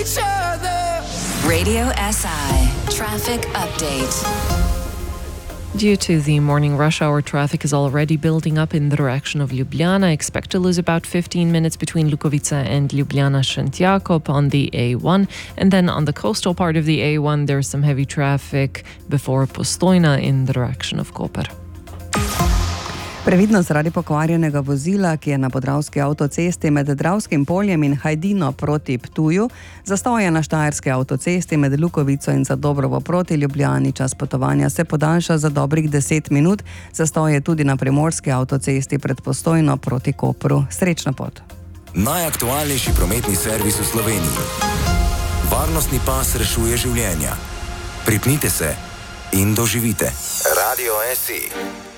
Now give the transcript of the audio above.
Radio SI traffic update. Due to the morning rush hour, traffic is already building up in the direction of Ljubljana. Expect to lose about 15 minutes between Lukovica and Ljubljana-Šentjakov on the A1. And then on the coastal part of the A1, there's some heavy traffic before Postojna in the direction of Koper. Previdnost zaradi pokvarjenega vozila, ki je na podravski avtocesti med Dravskim poljem in Hajdino proti Ptuju, zastoje na štajerski avtocesti med Lukovico in Zadobrovo proti Ljubljani. Čas potovanja se podaljša za dobrih 10 minut, zastoje tudi na primorski avtocesti pred Postojno proti Kopru. Srečna pot. Najaktualnejši prometni servis v Sloveniji. Varnostni pas rešuje življenja. Pripnite se in doživite. Radio SI.